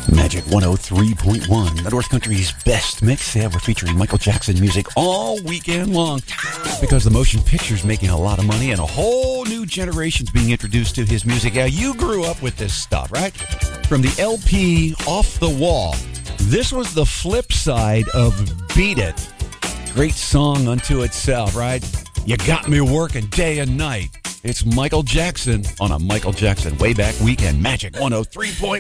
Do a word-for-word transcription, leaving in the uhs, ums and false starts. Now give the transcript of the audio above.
Magic one oh three point one, the North Country's best mix. Yeah, we're featuring Michael Jackson music all weekend long because the motion picture's making a lot of money and a whole new generation's being introduced to his music. Yeah, you grew up with this stuff, right? From the L P Off the Wall. This was the flip side of Beat It. Great song unto itself, right? You got me working day and night. It's Michael Jackson on a Michael Jackson way back weekend. Magic one oh three point one.